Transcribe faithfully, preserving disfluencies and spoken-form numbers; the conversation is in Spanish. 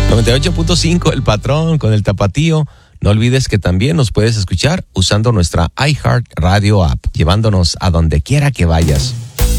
noventa y ocho punto cinco El Patrón con el Tapatío. No olvides que también nos puedes escuchar usando nuestra iHeart Radio app, llevándonos a donde quiera que vayas.